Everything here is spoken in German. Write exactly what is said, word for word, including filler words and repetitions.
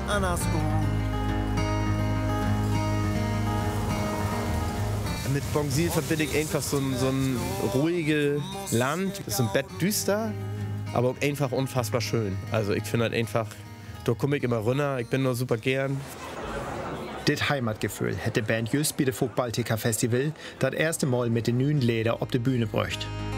andersgut. Mit Bongsil verbinde ich einfach so ein, so ein ruhiges Land. Es ist im Bett düster, aber auch einfach unfassbar schön. Also ich finde halt einfach, da komme ich immer runter, ich bin nur super gern. Das Heimatgefühl hätte Band just bei dem Baltica Festival das erste Mal mit den neuen Liedern auf die Bühne gebracht.